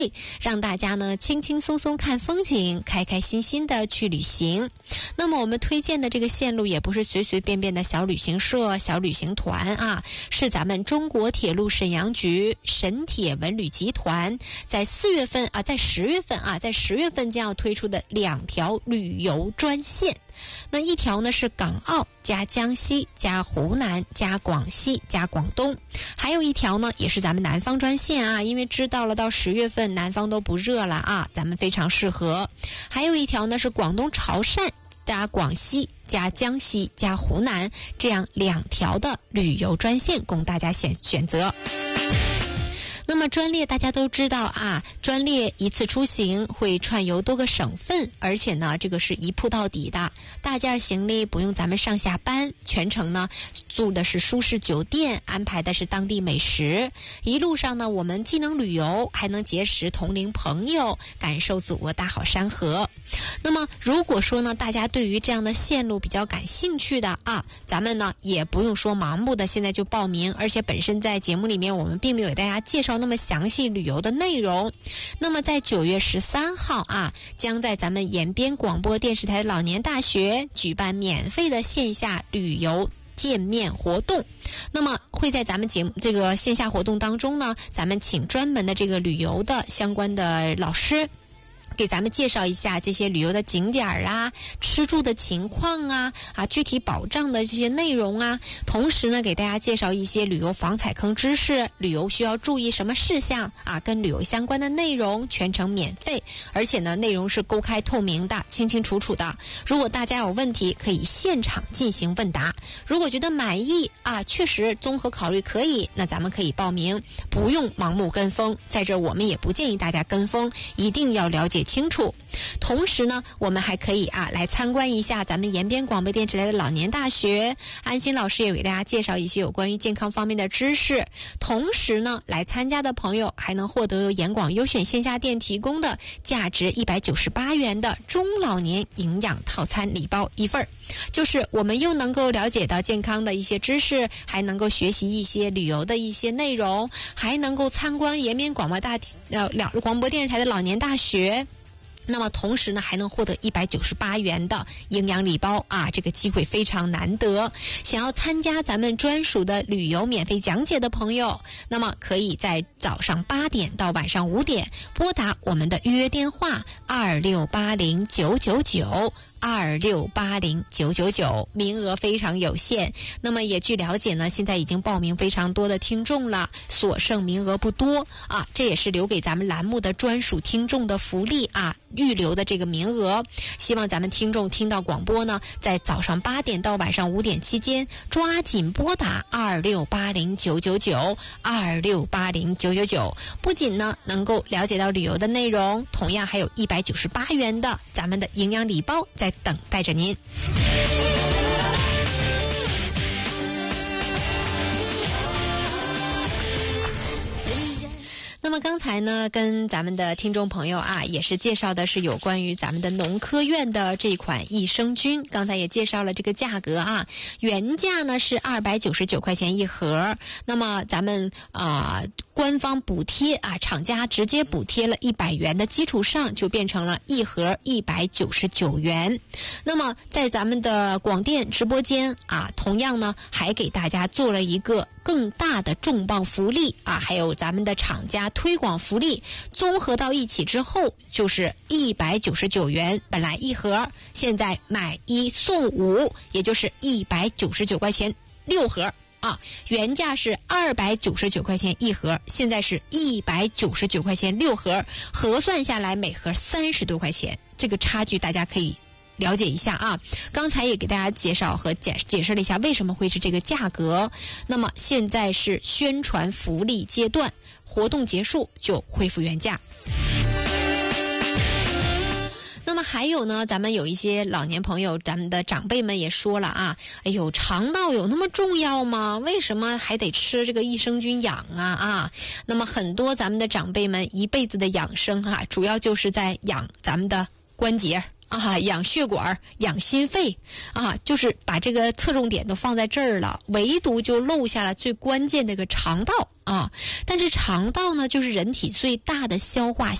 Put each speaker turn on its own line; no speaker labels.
让大家呢轻轻松松看风景，开开心心的去旅行。那么我们推荐的这个线路也不是随随便便的小旅行社、小旅行团啊，是咱们中国铁路沈阳局沈铁文旅集团在10月份将要推出的2条旅游专线。那一条呢是港澳加江西加湖南加广西加广东，还有一条呢也是咱们南方专线啊，因为知道了到10月份南方都不热了啊，咱们非常适合。还有一条呢是广东潮汕加广西加江西加湖南，这样2条的旅游专线供大家选择。那么专列大家都知道啊，专列一次出行会串游多个省份，而且呢这个是一铺到底的，大件行李不用咱们上下班，全程呢住的是舒适酒店，安排的是当地美食，一路上呢我们既能旅游，还能结识同龄朋友，感受祖国大好山河。那么如果说呢大家对于这样的线路比较感兴趣的啊，咱们呢也不用说盲目的现在就报名，而且本身在节目里面我们并没有给大家介绍那么详细旅游的内容。那么在9月13号啊，将在咱们延边广播电视台老年大学举办免费的线下旅游见面活动。那么会在咱们节目这个线下活动当中呢，咱们请专门的这个旅游的相关的老师给咱们介绍一下这些旅游的景点啊、吃住的情况啊、具体保障的这些内容啊，同时呢给大家介绍一些旅游防踩坑知识，旅游需要注意什么事项啊，跟旅游相关的内容，全程免费，而且呢内容是公开透明的，清清楚楚的。如果大家有问题可以现场进行问答，如果觉得满意啊，确实综合考虑可以，那咱们可以报名，不用盲目跟风。在这我们也不建议大家跟风，一定要了解清楚。同时呢我们还可以来参观一下咱们延边广播电视台的老年大学，安心老师也给大家介绍一些有关于健康方面的知识。同时呢来参加的朋友还能获得由延广优选线下店提供的价值198元的中老年营养套餐礼包1份，就是我们又能够了解到健康的一些知识，还能够学习一些旅游的一些内容，还能够参观延边广播电视台的老年大学。那么同时呢还能获得198元的营养礼包啊，这个机会非常难得。想要参加咱们专属的旅游免费讲解的朋友，那么可以在早上8点到晚上5点拨打我们的预约电话2680-999。2680-999，名额非常有限。那么也据了解呢，现在已经报名非常多的听众了，所剩名额不多啊，这也是留给咱们栏目的专属听众的福利啊，预留的这个名额。希望咱们听众听到广播呢，在早上8点到晚上5点期间，抓紧拨打2680-999 2680-999，不仅呢能够了解到旅游的内容，同样还有198元的咱们的营养礼包在等待着您。那么刚才呢跟咱们的听众朋友也是介绍的是有关于咱们的农科院的这款益生菌，刚才也介绍了这个价格原价呢是299块钱一盒，那么咱们官方补贴厂家直接补贴了100元的基础上，就变成了一盒199元。那么在咱们的广电直播间同样呢还给大家做了一个更大的重磅福利还有咱们的厂家推广福利，综合到一起之后就是199元，本来一盒，现在买1送5，也就是199块钱6盒原价是299块钱一盒，现在是199块钱6盒，核算下来每盒30多块钱，这个差距大家可以了解一下刚才也给大家介绍和解释了一下为什么会是这个价格。那么现在是宣传福利阶段，活动结束就恢复原价。那么还有呢，咱们有一些老年朋友，咱们的长辈们也说了哎呦，肠道有那么重要吗？为什么还得吃这个益生菌养那么很多咱们的长辈们一辈子的养生主要就是在养咱们的关节啊，养血管、养心肺啊，就是把这个侧重点都放在这儿了，唯独就漏下了最关键的一个肠道啊。但是肠道呢，就是人体最大的消化